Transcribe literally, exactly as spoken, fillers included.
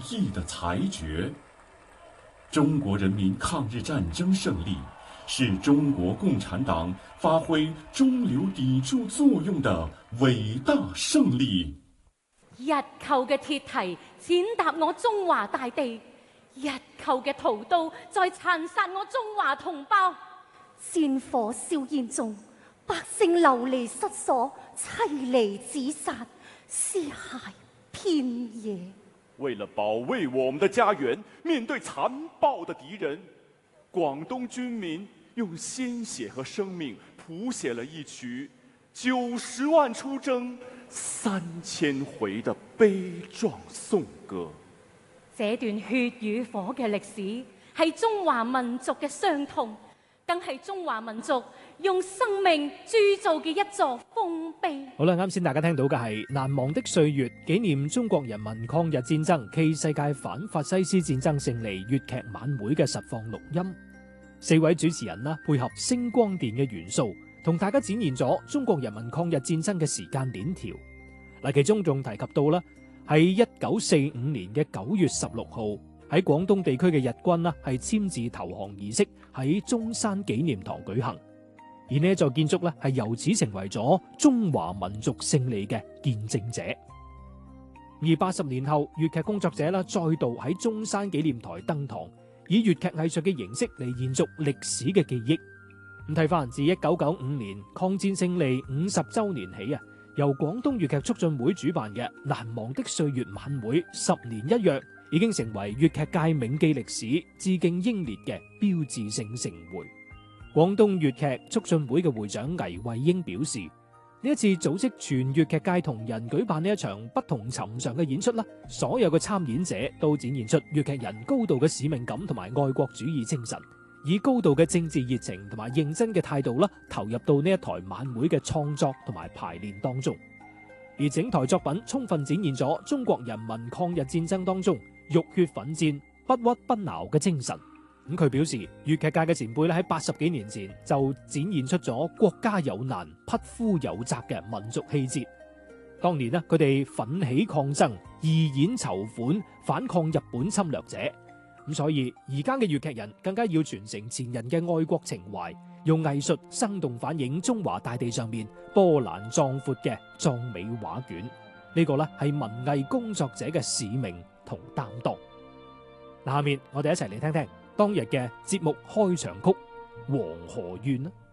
义的裁决。中国人民抗日战争胜利，是中國共產黨發揮中流砥柱作用的偉大勝利。 日寇嘅鐵蹄踐踏我中華大地，日寇嘅屠刀在殘殺我中華同胞。 戰火硝煙中，百姓流離失所，妻離子散，屍骸遍野。 為了保衛我們的家園，面對殘暴的敵人，廣東軍民用鮮血和生命譜寫了一曲九十萬出征三千回的悲壯頌歌。 這段血與火嘅歷史係中華民族嘅傷痛，更係中華民族用生命鑄造嘅一座豐碑。 好啦，啱先大家聽到嘅係《難忘的歲月》，紀念中國人民抗日戰爭暨世界反法西斯戰爭勝利粵劇晚會嘅實況錄音。四位主持人啦，配合聲光電嘅元素，同大家展現咗中國人民抗日戰爭嘅時間鏈條。嗱，其中仲提及到啦，喺一九四五年嘅九月十六號，喺廣東地區嘅日軍啦係簽字投降儀式喺中山紀念堂舉行，而呢一座建築咧係由此成為咗中華民族勝利嘅見證者。而八十年後，粵劇工作者啦再度喺中山紀念台登堂，以粵劇藝術嘅形式嚟延續歷史嘅記憶。咁睇翻自一九九五年抗戰勝利五十周年起啊，由廣東粵劇促進會主辦嘅難忘的歲月晚會十年一約，已經成為粵劇界銘記歷史、致敬英烈嘅標誌性盛會。廣東粵劇促進會嘅會長倪慧英表示，呢一次組織全粵劇界同仁舉辦呢一場不同尋常嘅演出啦，所有嘅參演者都展現出粵劇人高度嘅使命感同埋愛國主義精神，以高度嘅政治熱情同埋認真嘅態度啦，投入到呢一台晚會嘅創作同埋排練當中。而整台作品充分展現咗中國人民抗日戰爭當中浴血奮戰、不屈不撓嘅精神。咁佢表示，粵劇界嘅前輩咧喺八十幾年前就展現出咗國家有難、匹夫有責嘅民族氣節。當年咧，佢哋奮起抗爭、義演籌款，反抗日本侵略者。咁所以而家嘅粵劇人更加要傳承前人嘅愛國情懷，用藝術生動反映中華大地上面波瀾壯闊嘅壯美畫卷。呢個咧係文藝工作者嘅使命同擔當。嗱，下面我哋一齊嚟聽聽當日嘅節目開場曲《黃河怨》啦。